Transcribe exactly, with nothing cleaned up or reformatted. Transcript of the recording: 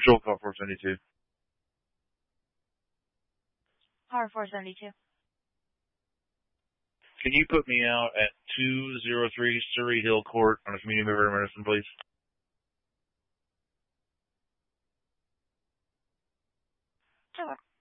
Patrol Car four seventy-two. Car four seventy-two. Can you put me out at two oh three Surrey Hill Court on a community member medicine, please? Sure.